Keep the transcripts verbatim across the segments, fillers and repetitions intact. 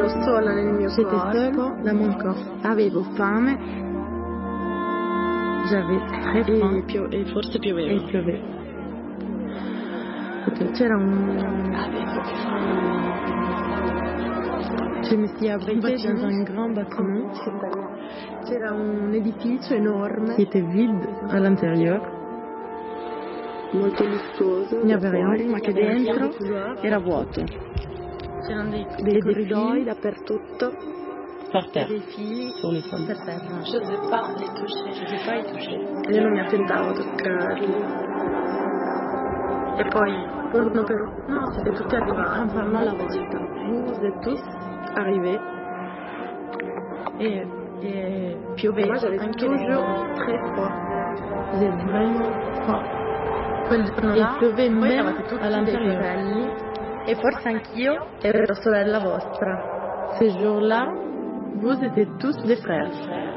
ero sola nel mio J'étais corpo. seule dans mon corps. Avevo fame J'avais très e, faim pio- e forse et pioveva. il pleuvait. C'era un... Avevo fame. Je me suis abritée dans un grand bâtiment C'era un edificio enorme, qui était vide à l'intérieur. molto lussuoso, Il n'y avait fuori, rien, ma che dentro dentro era vuoto. C'erano dei, dei dei corridoi fili dappertutto par e terre, dei fili sur le sol. per terra. Je n'osais pas les toucher, je n'osais pas y toucher. Io non mi attentavo a toccarli. E poi, uno per uno, Non, siete tutti arrivati. un par la voiture. Vous êtes tous Arrivés. et, et Pioveva, moi j'avais anche toujours lei. très froid. J'ai vraiment froid. Quel giorno E là, pioveva voi même eravate tutti à dei l'intérieur. fratelli e forse anch'io ero sorella vostra. Ces jours-là, vous étiez tous des frères.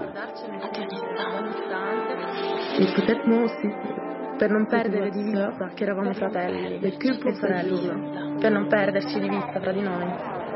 Et peut-être moi aussi. Per non perdere di vista che eravamo fratelli Le cul pour e sorelle, per non perderci di vista tra di noi.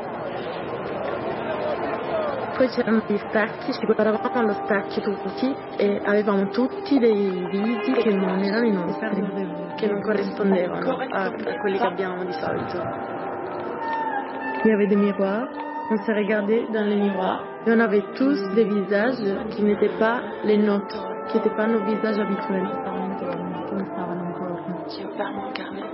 Poi c'erano gli specchi, ci guardavamo allo specchio tutti e avevamo tutti dei visi che non erano i nostri, che non corrispondevano a, a quelli che abbiamo di solito. Il y avait des miroirs, on s'est regardé dans les miroirs et on avait tous des visages qui n'étaient pas les nôtres, qui n'étaient pas nos visages habituels. J'ai ouvert mon carnet.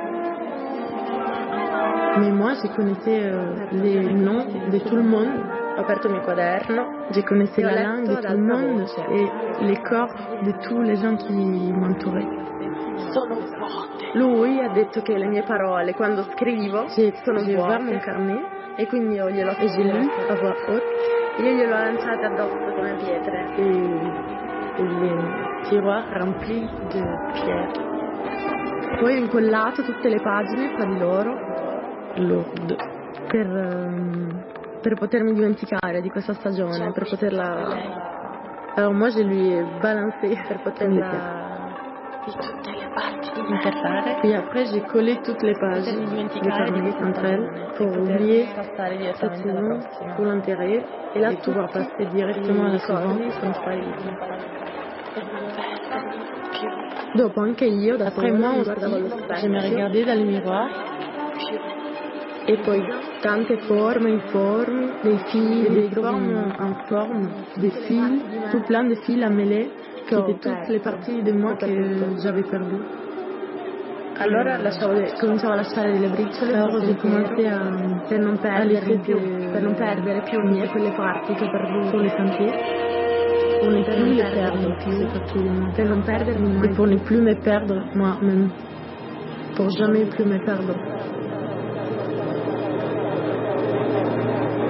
Mais moi, je connaissais euh, les noms de tout le monde, Ho aperto il mio quaderno, je connaissais e ho la letto langue de ad tout le alta monde voce. et les corps de tous les gens qui m'entouraient. Sono vuote. Lui ha detto che le mie parole quando scrivo J'ai sono j'ai ouvert mon vuote carnet e quindi io gliel'ho et j'ai lu à voix haute io gliel'ho lanciate addosso come pietre. et, et les tiroirs remplis de pierres Poi ho incollato tutte le pagine fra di loro lourdes. per, ehm, per potermi dimenticare di questa stagione, per poterla Alors moi, je lui ai balancé per poterla di tutte le parti interrare. Et après, j'ai collé toutes les pages potermi des dimenticare di carnets questa entre elles stagione pour e oublier poter passare cette direttamente alla saison, prossima. pour l'enterrer E là et pouvoir tutti passer directement à i la suivante. ricordi sono spariti. Dopo anche io da Après sola moi mi aussi, guardavo allo je me specchio regardais dans le miroir e poi tante forme, informi, dei fili, et dei des formes forme en forme, des fils, tout plein de fils à mêler, qui Che ho étaient toutes perso. les parties de moi Ho que perduto. j'avais perdues. Allora lasciavo de- cominciavo a lasciare delle briciole Alors sul j'ai sentiero commencé à, per non à perdere laisser più, des- per non perdere più des- quelle parti che ho sur perduto, les sentiers, pour ne per plus non les perdermi perdre, più, ces parties de moi. per non perdermi Et mai pour più. ne plus me perdre moi-même, pour jamais plus me perdre.